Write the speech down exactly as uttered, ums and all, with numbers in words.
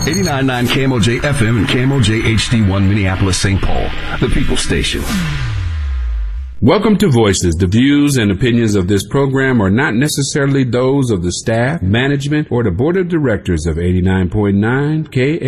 eighty-nine point nine K M O J F M and K M O J H D one Minneapolis, Saint Paul, the People Station. Welcome to Voices. The views and opinions of this program are not necessarily those of the staff, management, or the board of directors of eighty-nine point nine K